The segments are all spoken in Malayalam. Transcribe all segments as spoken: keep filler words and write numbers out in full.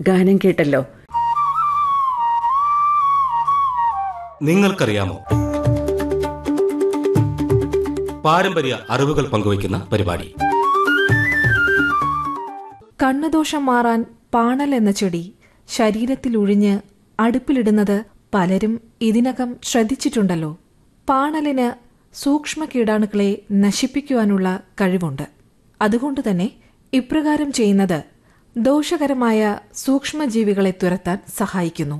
ഗാനം കേട്ടല്ലോ. നിങ്ങൾക്കറിയാമോ? പാരമ്പര്യ അറിവുകൾ പങ്കുവയ്ക്കുന്ന പരിപാടി. കണ്ണുദോഷം മാറാൻ പാണൽ എന്ന ചെടി ശരീരത്തിലൊഴിഞ്ഞ് അടുപ്പിലിടുന്നത് പലരും ഇതിനകം ശ്രദ്ധിച്ചിട്ടുണ്ടല്ലോ. പാണലിന് സൂക്ഷ്മ കീടാണുക്കളെ നശിപ്പിക്കുവാനുള്ള കഴിവുണ്ട്. അതുകൊണ്ടുതന്നെ ഇപ്രകാരം ചെയ്യുന്നത് ദോഷകരമായ സൂക്ഷ്മജീവികളെ തുരത്താൻ സഹായിക്കുന്നു.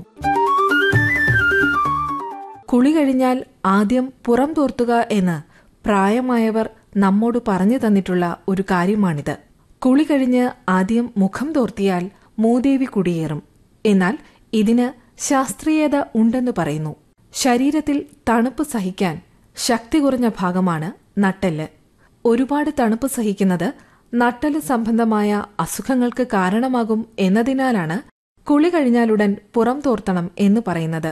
കുളി കഴിഞ്ഞാൽ ആദ്യം പുറം തോർത്തുക എന്ന് പ്രായമായവർ നമ്മോട് പറഞ്ഞു തന്നിട്ടുള്ള ഒരു കാര്യമാണിത്. കുളി കഴിഞ്ഞ് ആദ്യം മുഖം തോർത്തിയാൽ മൂദേവി കുടിയേറും. എന്നാൽ ഇതിന് ശാസ്ത്രീയത ഉണ്ടെന്ന് പറയുന്നു. ശരീരത്തിൽ തണുപ്പ് സഹിക്കാൻ ശക്തി കുറഞ്ഞ ഭാഗമാണ് നട്ടെല്ല്. ഒരുപാട് തണുപ്പ് സഹിക്കുന്നത് നട്ടെല്ല് സംബന്ധമായ അസുഖങ്ങൾക്ക് കാരണമാകും എന്നതിനാലാണ് കുളി കഴിഞ്ഞാലുടൻ പുറം തോർത്തണം എന്ന് പറയുന്നത്.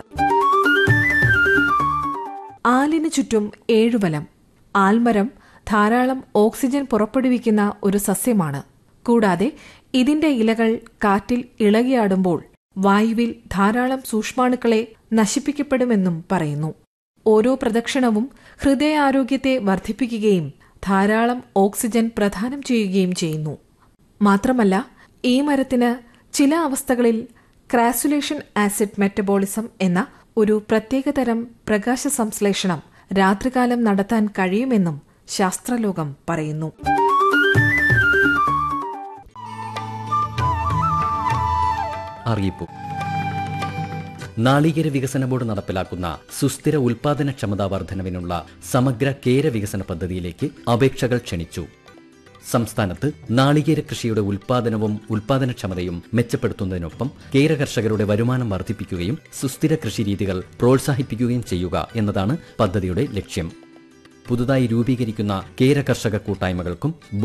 ആലിനു ചുറ്റും ഏഴുവലം. ആൽമരം ധാരാളം ഓക്സിജൻ പുറപ്പെടുവിക്കുന്ന ഒരു സസ്യമാണ്. കൂടാതെ ഇതിന്റെ ഇലകൾ കാറ്റിൽ ഇളകിയാടുമ്പോൾ വായുവിൽ ധാരാളം സൂക്ഷ്മാണുക്കളെ നശിപ്പിക്കപ്പെടുമെന്നും പറയുന്നു. ഓരോ പ്രദക്ഷിണവും ഹൃദയാരോഗ്യത്തെ വർദ്ധിപ്പിക്കുകയും ധാരാളം ഓക്സിജൻ പ്രദാനം ചെയ്യുകയും ചെയ്യുന്നു. മാത്രമല്ല, ഈ മരത്തിന് ചില അവസ്ഥകളിൽ ക്രാസുലേഷൻ ആസിഡ് മെറ്റബോളിസം എന്ന ഒരു പ്രത്യേകതരം പ്രകാശ സംശ്ലേഷണം രാത്രികാലം നടത്താൻ കഴിയുമെന്നും ശാസ്ത്രലോകം പറയുന്നു. അറിയിപ്പു. നാളികേര വികസന ബോർഡ് നടപ്പിലാക്കുന്ന സുസ്ഥിര ഉൽപാദനക്ഷമതാ വർധനവിനുള്ള സമഗ്ര കേര വികസന പദ്ധതിയിലേക്ക് അപേക്ഷകൾ ക്ഷണിച്ചു. സംസ്ഥാനത്ത് നാളികേര കൃഷിയുടെ ഉൽപാദനവും ഉൽപാദനക്ഷമതയും മെച്ചപ്പെടുത്തുന്നതിനൊപ്പം കേര കർഷകരുടെ വരുമാനം വർദ്ധിപ്പിക്കുകയും സുസ്ഥിര കൃഷിരീതികൾ പ്രോത്സാഹിപ്പിക്കുകയും ചെയ്യുക എന്നതാണ് പദ്ധതിയുടെ ലക്ഷ്യം. പുതുതായി രൂപീകരിക്കുന്ന കേര കർഷക കൂട്ടായ്മകൾക്കും